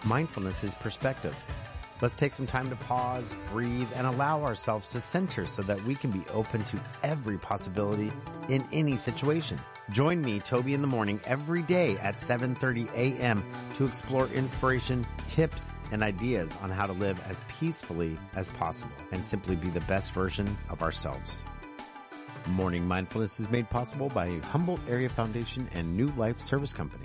Mindfulness is perspective. Let's take some time to pause, breathe, and allow ourselves to center so that we can be open to every possibility in any situation. Join me, Toby, in the morning every day at 7:30 a.m. to explore inspiration, tips, and ideas on how to live as peacefully as possible and simply be the best version of ourselves. Morning Mindfulness is made possible by Humboldt Area Foundation and New Life Service Company.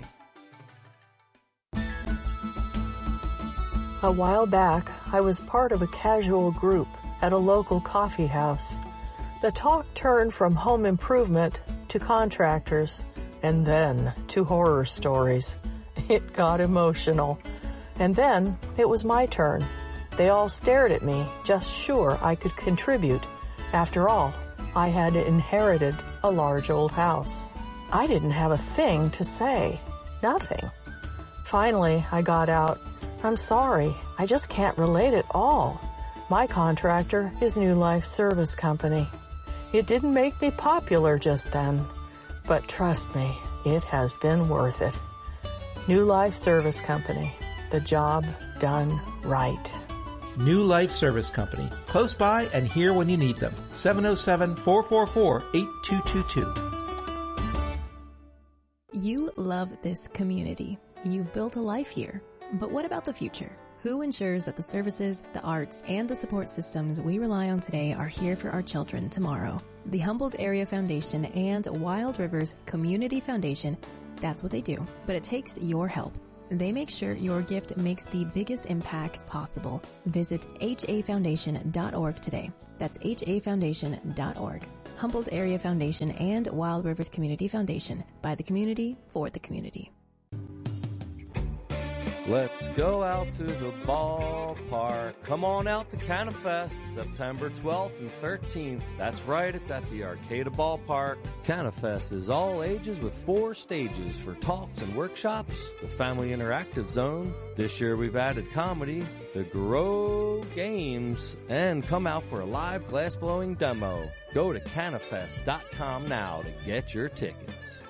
A while back, I was part of a casual group at a local coffee house. The talk turned from home improvement to contractors and then to horror stories. It got emotional. And then it was my turn. They all stared at me, just sure I could contribute. After all, I had inherited a large old house. I didn't have a thing to say. Nothing. Finally, I got out, "I'm sorry, I just can't relate at all. My contractor is New Life Service Company." It didn't make me popular just then, but trust me, it has been worth it. New Life Service Company, the job done right. New Life Service Company, close by and here when you need them. 707-444-8222. You love this community. You've built a life here. But what about the future? Who ensures that the services, the arts, and the support systems we rely on today are here for our children tomorrow? The Humboldt Area Foundation and Wild Rivers Community Foundation, that's what they do. But it takes your help. They make sure your gift makes the biggest impact possible. Visit hafoundation.org today. That's hafoundation.org. Humboldt Area Foundation and Wild Rivers Community Foundation, by the community, for the community. Let's go out to the ballpark. Come on out to CanaFest, September 12th and 13th. That's right, it's at the Arcata Ballpark. CanaFest is all ages with 4 stages for talks and workshops, the Family Interactive Zone. This year we've added comedy, the Grow Games, and come out for a live glass-blowing demo. Go to canafest.com now to get your tickets.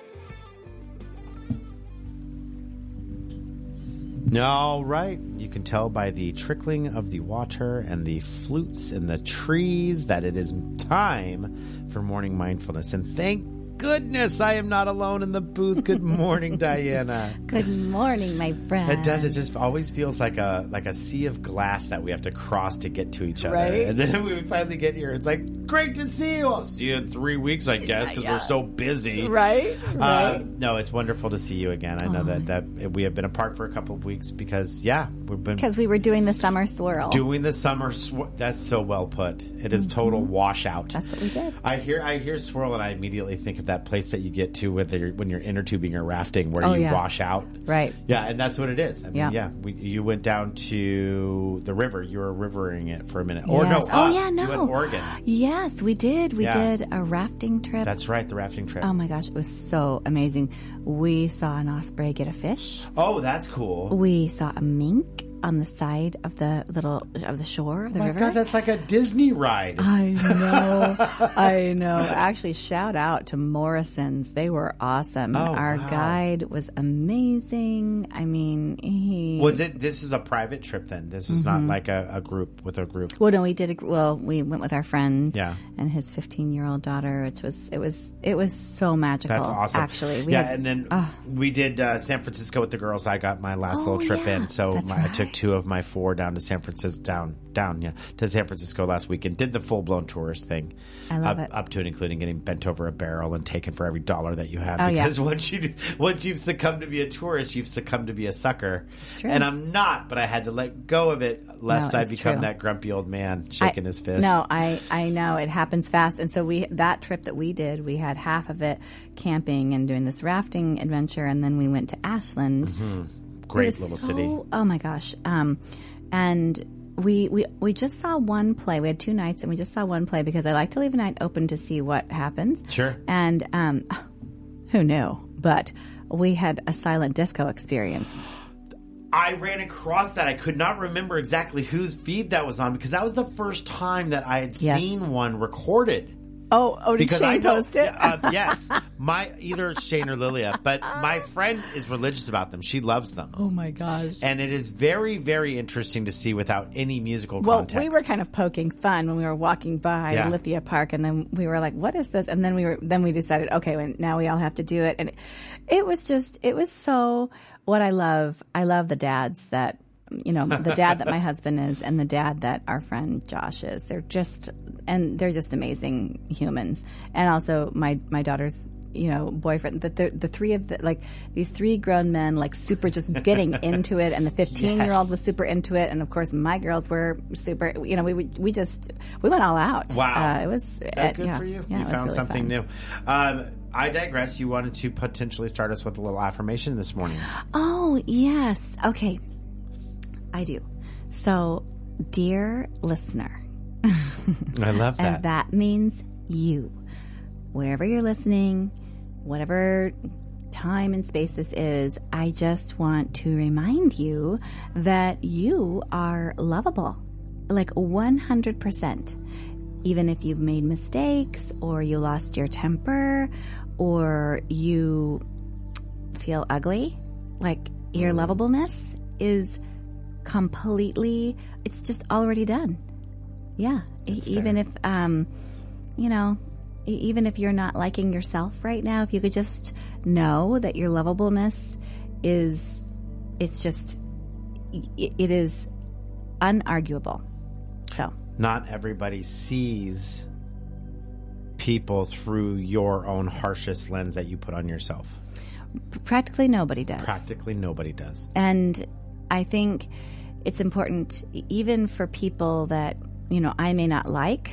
All right. You can tell by the trickling of the water and the flutes in the trees that it is time for morning mindfulness. And thank goodness I am not alone in the booth. Good morning, Diana. Good morning, my friend. It does. It just always feels like a sea of glass that we have to cross to get to each other. Right? And then when we finally get here, it's like, great to see you. I'll see you in 3 weeks, I guess, because we're so busy. Right? No, it's wonderful to see you again. I know that we have been apart for a couple of weeks because we were doing the summer swirl. That's so well put. It is total washout. That's what we did. I hear swirl and I immediately think of that place that you get to when you're inner tubing or rafting where you wash out. Right. Yeah, and that's what it is. I mean, you went down to the river. You were rivering it for a minute. Or yes. no. You went Oregon. Yes, we did. We did a rafting trip. That's right, the rafting trip. Oh my gosh, it was so amazing. We saw an osprey get a fish. Oh, that's cool. We saw a mink on the side of the shore of the river. Oh my God, that's like a Disney ride. I know. Actually, shout out to Morrison's. They were awesome. Our guide was amazing. I mean, this is a private trip then? This was not like a group with a group? Well, no, we went with our friend and his 15-year-old daughter, which it was so magical. That's awesome. Actually. We did San Francisco with the girls. I got my last little trip in, so I took 2 of my 4 down to San Francisco, to San Francisco last week and did the full-blown tourist thing. I love it. Up to and including getting bent over a barrel and taken for every dollar that you have. Because once you've succumbed to be a tourist, you've succumbed to be a sucker. And I'm not, but I had to let go of it lest I become that grumpy old man shaking his fist. No, I know. It happens fast. And so that trip that we did, we had half of it camping and doing this rafting adventure, and then we went to Ashland. Mm-hmm. Great little city. Oh my gosh. And we just saw one play. We had 2 nights and we just saw one play because I like to leave a night open to see what happens. Sure. And who knew? But we had a silent disco experience. I ran across that. I could not remember exactly whose feed that was on because that was the first time that I had seen one recorded. Oh, did Shane post it? Yes. Either Shane or Lilia. But my friend is religious about them. She loves them. Oh, my gosh. And it is very, very interesting to see without any musical context. Well, we were kind of poking fun when we were walking by Lithia Park, and then we were like, what is this? And then we decided, okay, now we all have to do it. And it was so what I love. I love the dads that, the dad that my husband is and the dad that our friend Josh is. They're just amazing humans. And also my daughter's, boyfriend, the three of these three grown men, like super just getting into it. And the 15-year-old was super into it. And of course my girls were super, we went all out. Wow. It was good for you. Yeah, you found really something new. I digress. You wanted to potentially start us with a little affirmation this morning. Oh, yes. Okay. I do. So, dear listener. I love that. And that means you. Wherever you're listening, whatever time and space this is, I just want to remind you that you are lovable. Like 100%. Even if you've made mistakes or you lost your temper or you feel ugly, like your lovableness is completely, it's just already done. Yeah. Even if, even if you're not liking yourself right now, if you could just know that your lovableness it is unarguable. So. Not everybody sees people through your own harshest lens that you put on yourself. Practically nobody does. Practically nobody does. And I think it's important, even for people that, I may not like,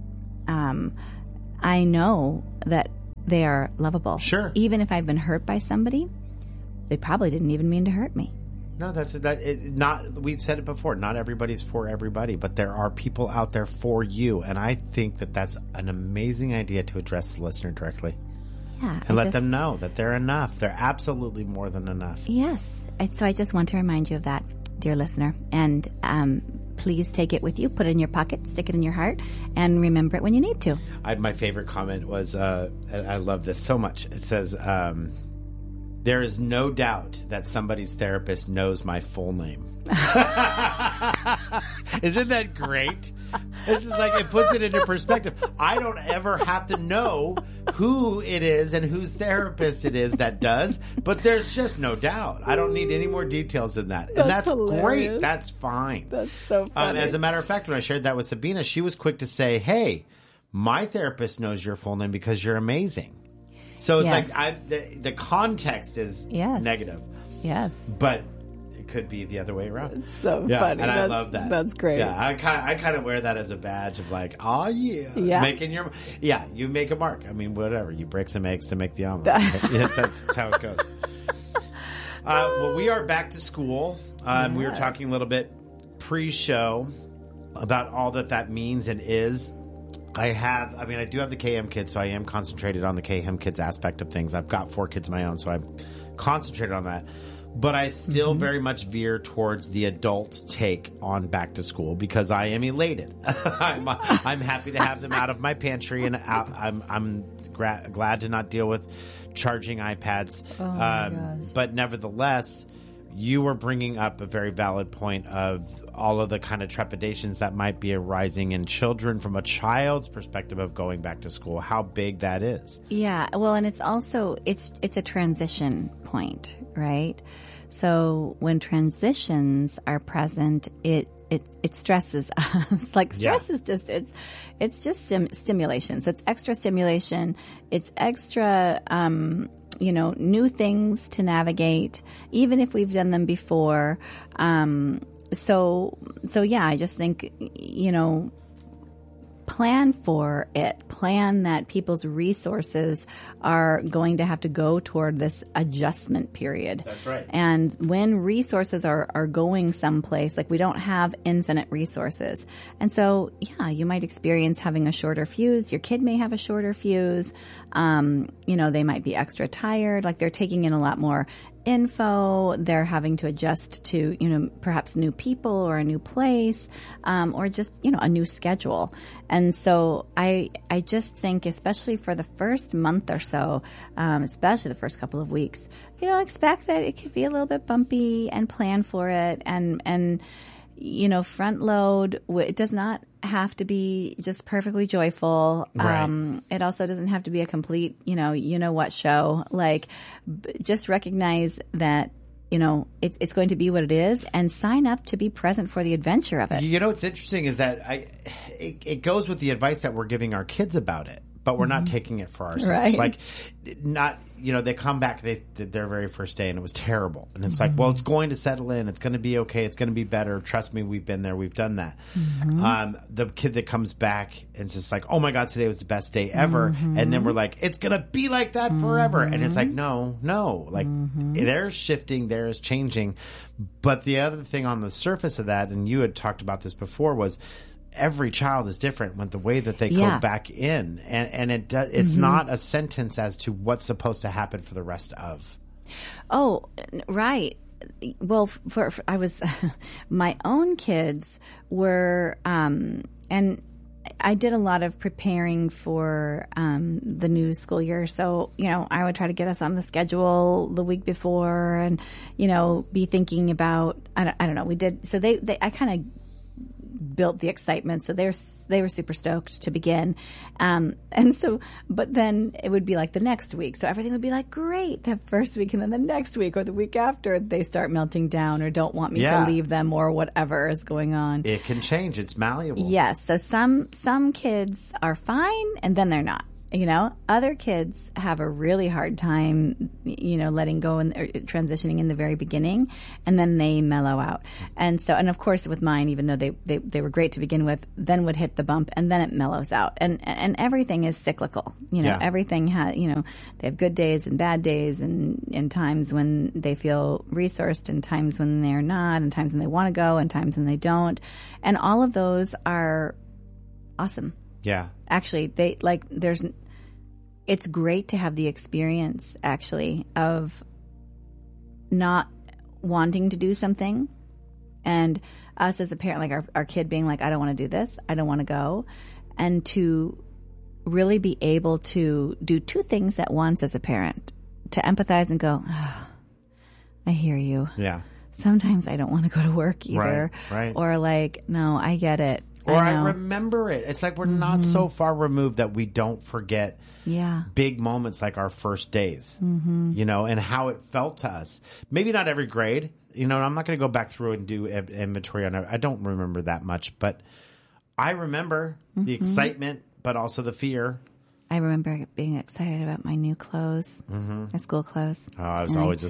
I know that they are lovable. Sure. Even if I've been hurt by somebody, they probably didn't even mean to hurt me. No, we've said it before, not everybody's for everybody, but there are people out there for you. And I think that that's an amazing idea to address the listener directly. Yeah. And let them know that they're enough. They're absolutely more than enough. Yes. So I just want to remind you of that, dear listener. And please take it with you, put it in your pocket, stick it in your heart, and remember it when you need to. My favorite comment was, and I love this so much. It says, there is no doubt that somebody's therapist knows my full name. Isn't that great? It's just like it puts it into perspective. I don't ever have to know who it is and whose therapist it is that does, but there's just no doubt. I don't need any more details than that. And that's great. That's fine. That's so funny. As a matter of fact, when I shared that with Sabina, she was quick to say, hey, my therapist knows your full name because you're amazing. So it's like the context is negative. Yes. But it could be the other way around. It's so funny. And I love that. That's great. Yeah, I kind of wear that as a badge of like, oh yeah. You make a mark. I mean, whatever. You break some eggs to make the omelet. That's how it goes. Well, we are back to school. We were talking a little bit pre-show about all that means and is. I do have the KM kids, so I am concentrated on the KM kids aspect of things. I've got 4 kids of my own, so I'm concentrated on that. But I still very much veer towards the adult take on back to school because I am elated. I'm happy to have them out of my pantry, and I'm glad to not deal with charging iPads. Oh my gosh. But nevertheless, you were bringing up a very valid point of all of the kind of trepidations that might be arising in children from a child's perspective of going back to school, how big that is. Yeah. Well, and it's also, it's a transition point, right? So when transitions are present, it stresses us. Like stress is just, it's just stimulation. So it's extra stimulation. It's extra, new things to navigate, even if we've done them before. So I just think, plan for it. Plan that people's resources are going to have to go toward this adjustment period. That's right. And when resources are going someplace, like we don't have infinite resources. And so, you might experience having a shorter fuse. Your kid may have a shorter fuse. They might be extra tired, like they're taking in a lot more info. They're having to adjust to, you know, perhaps new people or a new place, or just, you know, a new schedule. And so I just think, especially for the first month or so, especially the first couple of weeks, you know, expect that it could be a little bit bumpy and plan for it, and you know, front load. It does not have to be just perfectly joyful. Right. It also doesn't have to be a complete, you know what show. Like, just recognize that, you know, it's going to be what it is, and sign up to be present for the adventure of it. You know, what's interesting is that it goes with the advice that we're giving our kids about it, but we're not taking it for ourselves. Right. Like, not, you know, they come back, they did their very first day and it was terrible. And it's like, well, it's going to settle in. It's going to be okay. It's going to be better. Trust me, we've been there. We've done that. The kid that comes back and it's just like, oh my God, today was the best day ever. And then we're like, it's going to be like that forever. And it's like, no. Like, they're shifting, they're changing. But the other thing on the surface of that, and you had talked about this before, was every child is different with the way that they go back in, and it's not a sentence as to what's supposed to happen for the rest of. Oh, right. Well, for I was my own kids were, and I did a lot of preparing for the new school year. So, you know, I would try to get us on the schedule the week before, and, you know, be thinking about, I don't know. We did, so I kind of built the excitement. So they were super stoked to begin. And so, but then it would be like the next week. So everything would be like, great, that first week. And then the next week or the week after, they start melting down or don't want me to leave them or whatever is going on. It can change. It's malleable. Yes. So some kids are fine and then they're not. You know, other kids have a really hard time, you know, letting go and transitioning in the very beginning, and then they mellow out. And so, and of course with mine, even though they were great to begin with, then would hit the bump and then it mellows out. And everything is cyclical. You know, everything has, you know, they have good days and bad days, and times when they feel resourced and times when they're not, and times when they want to go and times when they don't. And all of those are awesome. Yeah. Actually, it's great to have the experience, actually, of not wanting to do something, and us as a parent, like our kid being like, I don't want to do this, I don't want to go, and to really be able to do two things at once as a parent, to empathize and go, oh, I hear you. Yeah. Sometimes I don't want to go to work either. Right. Or like, no, I get it. Or I remember it. It's like we're not so far removed that we don't forget big moments like our first days, you know, and how it felt to us. Maybe not every grade, you know, and I'm not going to go back through and do inventory on it. I don't remember that much, but I remember the excitement, but also the fear. I remember being excited about my new clothes, my school clothes. Oh, I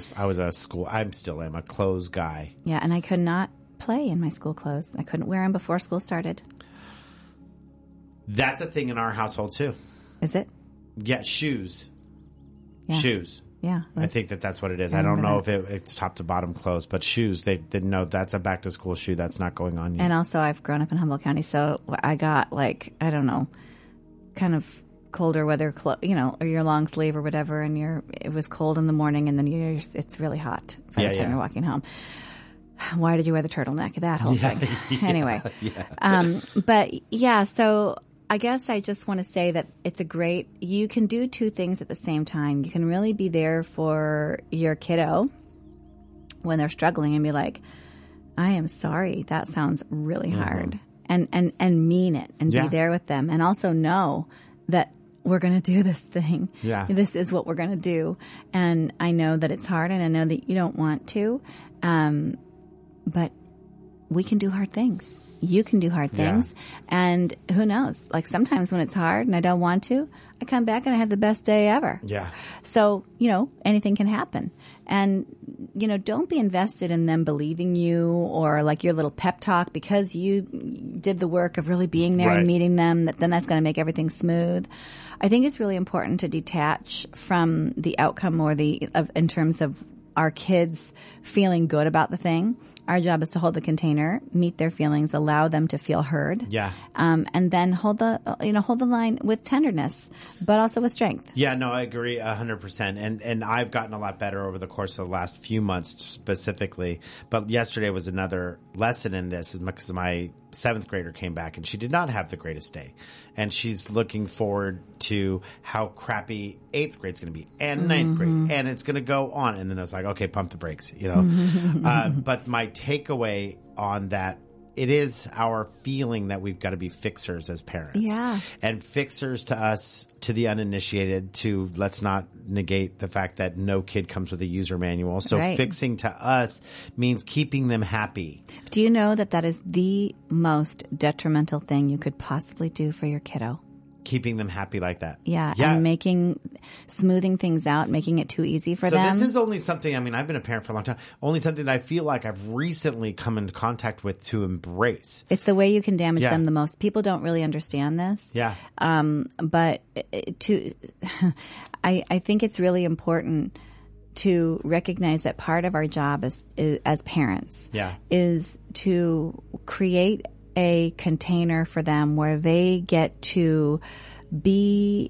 still am a clothes guy. Yeah, and I could not play in my school clothes. I couldn't wear them before school started. That's a thing in our household too. Is it? Yeah, shoes. Yeah. Shoes. Yeah. I think that's what it is. I don't know if it's top to bottom clothes, but shoes, they didn't know that's a back to school shoe. That's not going on yet. And also I've grown up in Humboldt County, so I got like, I don't know, kind of colder weather, you know, or your long sleeve or whatever, and it was cold in the morning, and then it's really hot by the time you're walking home. Why did you wear the turtleneck? That whole thing. Anyway. But yeah, so I guess I just want to say that you can do two things at the same time. You can really be there for your kiddo when they're struggling and be like, I am sorry, that sounds really hard. And mean it and be there with them. And also know that we're going to do this thing. Yeah. This is what we're going to do. And I know that it's hard, and I know that you don't want to. But we can do hard things. You can do hard things. And who knows? Like sometimes when it's hard and I don't want to, I come back and I have the best day ever. Yeah. So, you know, anything can happen. And, you know, don't be invested in them believing you or like your little pep talk because you did the work of really being there and meeting them, then that's going to make everything smooth. I think it's really important to detach from the outcome or in terms of our kids feeling good about the thing. Our job is to hold the container, meet their feelings, allow them to feel heard. Yeah. And then hold the line with tenderness, but also with strength. Yeah, no, I agree 100%. And I've gotten a lot better over the course of the last few months specifically. But yesterday was another lesson in this because my 7th grader came back and she did not have the greatest day. And she's looking forward to how crappy 8th grade's going to be and 9th grade. And it's going to go on. And then I was like, okay, pump the brakes, But my takeaway on that, it is our feeling that we've got to be fixers as parents. Yeah. And fixers to us, to the uninitiated, to let's not negate the fact that no kid comes with a user manual. So fixing to us means keeping them happy. Do you know that is the most detrimental thing you could possibly do for your kiddo? Keeping them happy like that. Yeah. And smoothing things out, making it too easy for them. So this is only something, I've been a parent for a long time, only something that I feel like I've recently come into contact with to embrace. It's the way you can damage them the most. People don't really understand this. Yeah. But I think it's really important to recognize that part of our job as parents is to create a container for them where they get to be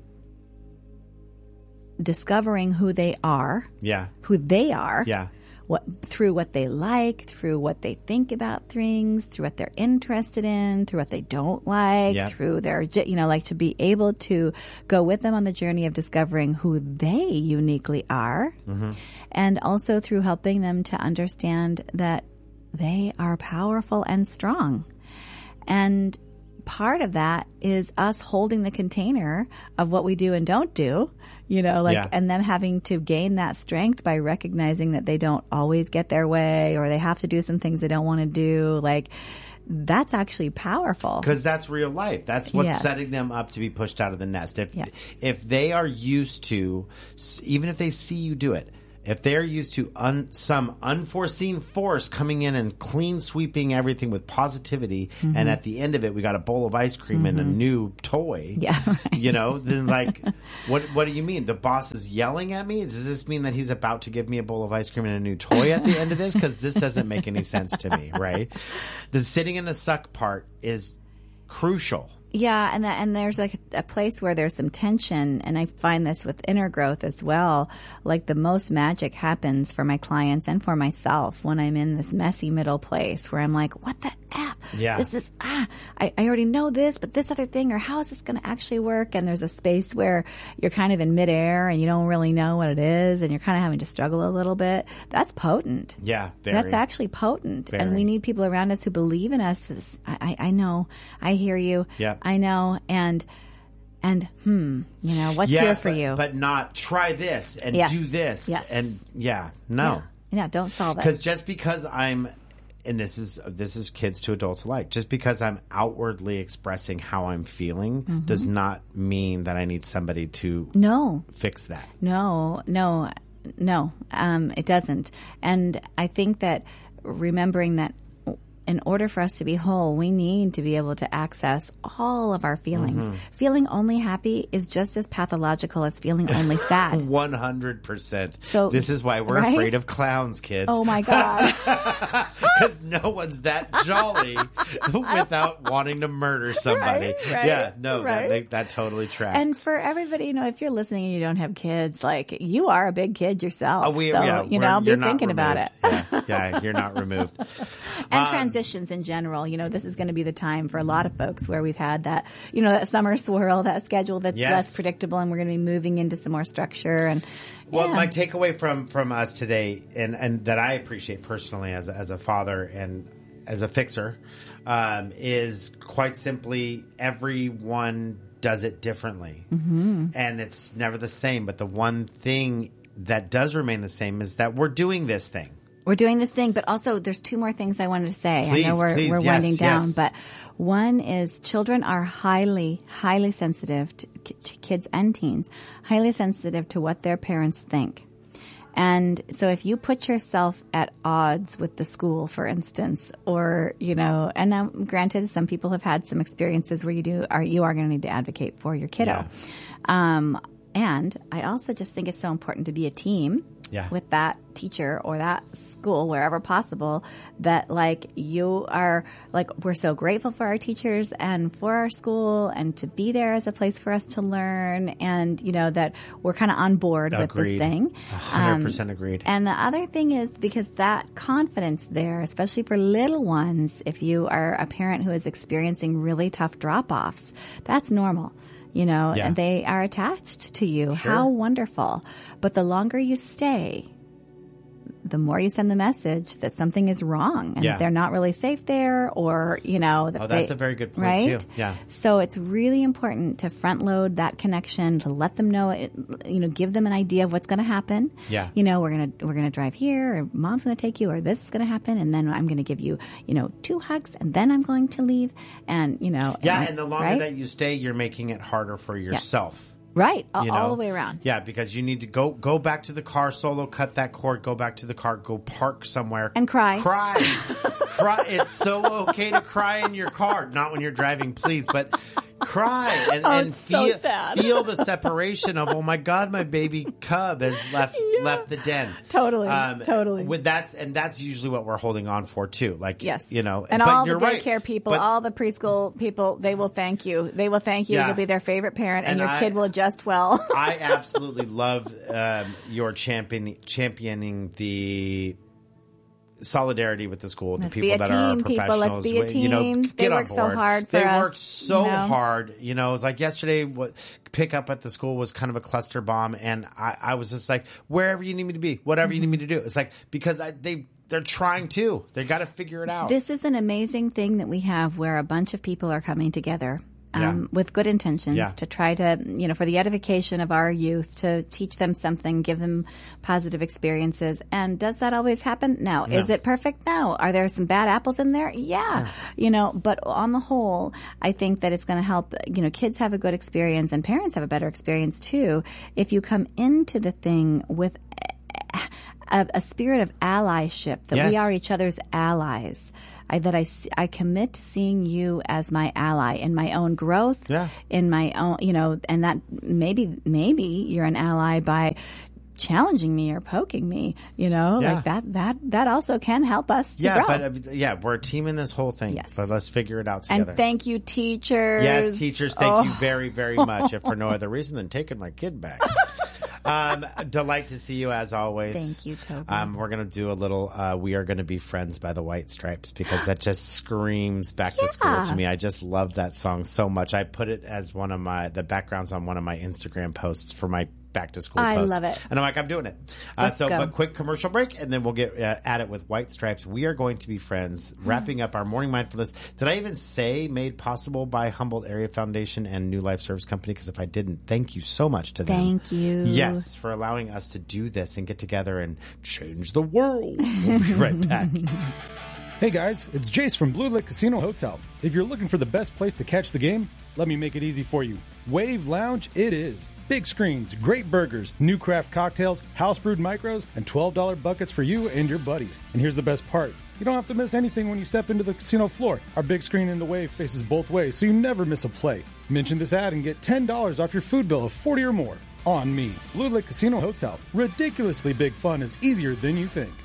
discovering who they are. Yeah. Who they are. Yeah. Through what they like, through what they think about things, through what they're interested in, through what they don't like, through their, to be able to go with them on the journey of discovering who they uniquely are. Mm-hmm. And also through helping them to understand that they are powerful and strong. And part of that is us holding the container of what we do and don't do, and them having to gain that strength by recognizing that they don't always get their way or they have to do some things they don't want to do. That's actually powerful. Because that's real life. That's what's setting them up to be pushed out of the nest. If they are used to, even if they see you do it, if they're used to some unforeseen force coming in and clean sweeping everything with positivity, and at the end of it, we got a bowl of ice cream and a new toy, then what do you mean? The boss is yelling at me? Does this mean that he's about to give me a bowl of ice cream and a new toy at the end of this? Because this doesn't make any sense to me, right? The sitting in the suck part is crucial. Yeah, and there's a place where there's some tension, and I find this with inner growth as well. The most magic happens for my clients and for myself when I'm in this messy middle place where I'm like, what the F? Yeah. This is, I already know this, but this other thing, or how is this going to actually work? And there's a space where you're kind of in midair and you don't really know what it is, and you're kind of having to struggle a little bit. That's potent. Yeah, very. That's actually potent. Very. And we need people around us who believe in us. I know. I hear you. Yeah. I know, and what's here for you? But not try this and do this. Yes. And no. Yeah, don't solve it. Because just because I'm, and this is kids to adults alike, just because I'm outwardly expressing how I'm feeling does not mean that I need somebody to fix that. No, it doesn't. And I think that remembering that in order for us to be whole, we need to be able to access all of our feelings. Feeling only happy is just as pathological as feeling only sad. 100%. So this is why we're afraid of clowns, kids. Oh my God. Because no one's that jolly without wanting to mmurder somebody. Right, yeah, no, right. that totally tracks. And for everybody, if you're listening and you don't have kids, you are a big kid yourself. Be thinking about it. Yeah, you're not removed. And transitions in general, this is going to be the time for a lot of folks where we've had that, that summer swirl, that schedule that's less predictable, and we're going to be moving into some more structure. And my takeaway from us today, and that I appreciate personally as a father and as a fixer, is quite simply everyone does it differently, and it's never the same. But the one thing that does remain the same is that we're doing this thing. We're doing this thing, but also there's two more things I wanted to say. Please, I know we're winding down, yes. But one is children are highly, highly sensitive to kids and teens, highly sensitive to what their parents think. And so if you put yourself at odds with the school, for instance, or, and now granted, some people have had some experiences where you are going to need to advocate for your kiddo. Yeah. And I also just think it's so important to be a team with that teacher or that school, wherever possible, that like you are like, we're so grateful for our teachers and for our school and to be there as a place for us to learn, and you know that we're kind of on board with this thing. 100% agreed. And the other thing is, because that confidence there, especially for little ones, if you are a parent who is experiencing really tough drop-offs, that's normal. You know, and they are attached to you. Sure. How wonderful. But the longer you stay, the more you send the message that something is wrong and that they're not really safe there, or, you know, that that's a very good point, right? too. Yeah. So it's really important to front load that connection, to let them know, you know, give them an idea of what's going to happen. Yeah. You know, we're going to drive here, or mom's going to take you, or this is going to happen. And then I'm going to give you, you know, 2 hugs, and then I'm going to leave. And, you know. And the longer that you stay, you're making it harder for yourself. Yes. Right. All the way around. Yeah, because you need to go back to the car, solo, cut that cord, go back to the car, go park somewhere. And cry. Cry. It's so okay to cry in your car. Not when you're driving, please, but cry and so sad. Feel the separation of, oh my God, my baby cub has left the den. Totally. Totally. That's usually what we're holding on for too. Like, you know, and all the daycare people, all the preschool people, they will thank you. They will thank you. You'll be their favorite parent, and your kid will adjust well. I absolutely love your championing the solidarity with the school, the people that are professionals. Let's be a team. You know, they work so hard for us. They work so hard. You know, like yesterday, pick up at the school was kind of a cluster bomb, and I was just like, wherever you need me to be, whatever you need me to do. It's like, because they're trying to. They got to figure it out. This is an amazing thing that we have, where a bunch of people are coming together. With good intentions to try to, you know, for the edification of our youth, to teach them something, give them positive experiences. And does that always happen? No. Is it perfect? No. Are there some bad apples in there? Yeah. You know, but on the whole, I think that it's going to help, you know, kids have a good experience and parents have a better experience too, if you come into the thing with a spirit of allyship, that we are each other's allies. I commit to seeing you as my ally in my own growth, in my own, you know, and that maybe you're an ally by challenging me or poking me, you know, like that also can help us to grow. But we're a team in this whole thing. Yes. But let's figure it out together. And thank you, teachers. Yes, teachers, thank you very, very much. If for no other reason than taking my kid back. Delight to see you as always. Thank you, Toby. We're going to do a little We Are Going to Be Friends by the White Stripes, because that just screams back to school to me. I just love that song so much. I put it as one of the backgrounds on one of my Instagram posts for my back to school post. I love it. And I'm like, I'm doing it. A quick commercial break, and then we'll get at it with White Stripes. We Are Going to Be Friends, wrapping up our morning mindfulness. Did I even say made possible by Humboldt Area Foundation and New Life Service Company? Because if I didn't, thank you so much to them. Thank you. Yes, for allowing us to do this and get together and change the world. We'll be right back. Hey guys, it's Jace from Blue Lake Casino Hotel. If you're looking for the best place to catch the game, let me make it easy for you. Wave Lounge it is. Big screens, great burgers, new craft cocktails, house brewed micros, and $12 buckets for you and your buddies. And here's the best part. You don't have to miss anything when you step into the casino floor. Our big screen in the Wave faces both ways, so you never miss a play. Mention this ad and get $10 off your food bill of $40 or more. On me. Blue Lake Casino Hotel. Ridiculously big fun is easier than you think.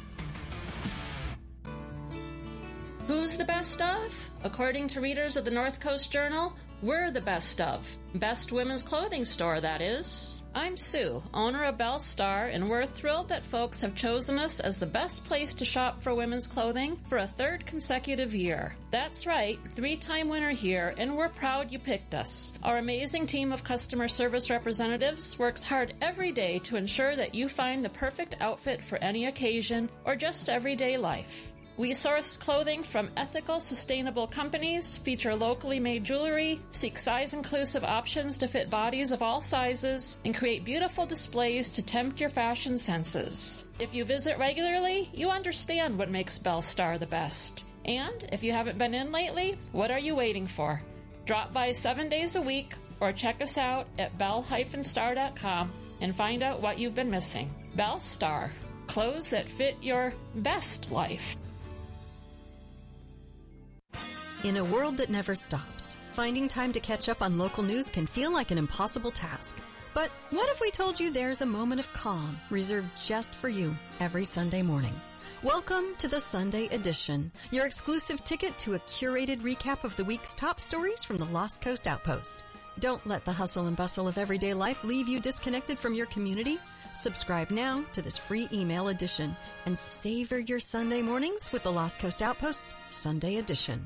Who's the best of? According to readers of the North Coast Journal, we're the best of. Best women's clothing store, that is. I'm Sue, owner of Belle Star, and we're thrilled that folks have chosen us as the best place to shop for women's clothing for a 3rd consecutive year. That's right, 3-time winner here, and we're proud you picked us. Our amazing team of customer service representatives works hard every day to ensure that you find the perfect outfit for any occasion or just everyday life. We source clothing from ethical, sustainable companies, feature locally made jewelry, seek size-inclusive options to fit bodies of all sizes, and create beautiful displays to tempt your fashion senses. If you visit regularly, you understand what makes Belle Star the best. And if you haven't been in lately, what are you waiting for? Drop by 7 days a week or check us out at belle-star.com and find out what you've been missing. Belle Star, clothes that fit your best life. In a world that never stops, finding time to catch up on local news can feel like an impossible task. But what if we told you there's a moment of calm reserved just for you every Sunday morning? Welcome to the Sunday Edition, your exclusive ticket to a curated recap of the week's top stories from the Lost Coast Outpost. Don't let the hustle and bustle of everyday life leave you disconnected from your community. Subscribe now to this free email edition and savor your Sunday mornings with the Lost Coast Outpost's Sunday Edition.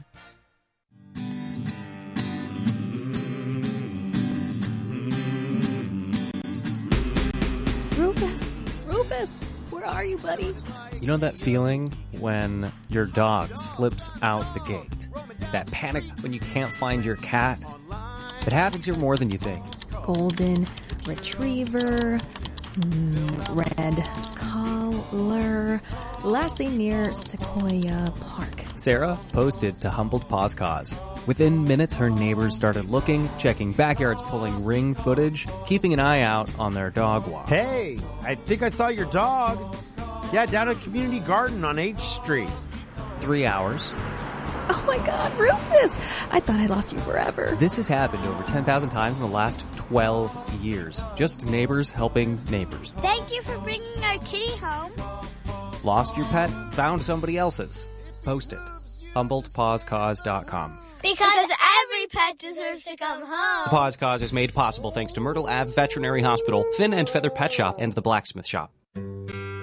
Rufus, where are you, buddy? You know that feeling when your dog slips out the gate? That panic when you can't find your cat? It happens here more than you think. Golden Retriever, Red Collar, Lassie near Sequoia Park. Sarah posted to Humbled Paws Cause. Within minutes, her neighbors started looking, checking backyards, pulling Ring footage, keeping an eye out on their dog walks. Hey, I think I saw your dog. Yeah, down at Community Garden on H Street. 3 hours. Oh my God, Rufus! I thought I lost you forever. This has happened over 10,000 times in the last 12 years. Just neighbors helping neighbors. Thank you for bringing our kitty home. Lost your pet? Found somebody else's? Post it. HumbledPawsCause.com. Because every pet deserves to come home. The Paws Cause is made possible thanks to Myrtle Ave Veterinary Hospital, Fin and Feather Pet Shop, and the Blacksmith Shop.